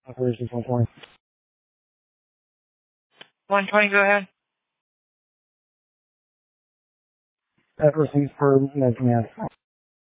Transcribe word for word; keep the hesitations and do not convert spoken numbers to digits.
Operations one twenty. one twenty, go ahead. That receives per med command.